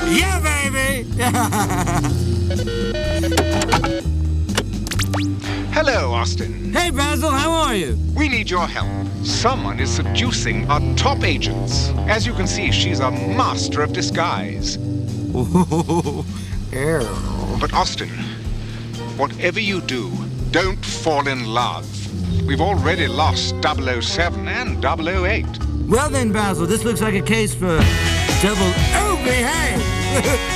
Yeah, baby! Hello, Austin. Hey, Basil, how are you? We need your help. Someone is seducing our top agents. As you can see, she's a master of disguise. But Austin, whatever you do, don't fall in love. We've already lost 007 and 008. Well then, Basil, this looks like a case for double... Oh, behave!